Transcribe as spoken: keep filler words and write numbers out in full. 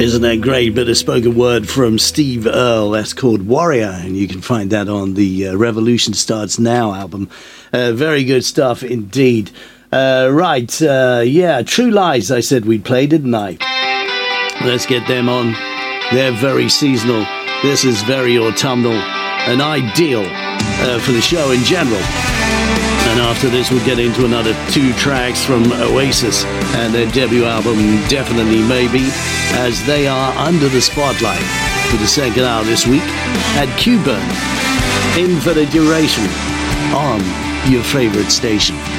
Isn't that great? Bit of spoken word from Steve Earle. That's called Warrior, and you can find that on the uh, Revolution Starts Now album. Uh, very good stuff indeed. Uh, right, uh, yeah, True Lies, I said we'd play, didn't I? Let's get them on. They're very seasonal. This is very autumnal and ideal uh, for the show in general. And after this, we'll get into another two tracks from Oasis and their debut album, Definitely Maybe, as they are under the spotlight for the second hour this week at Q-Burn, Infinite Duration, on your favorite station.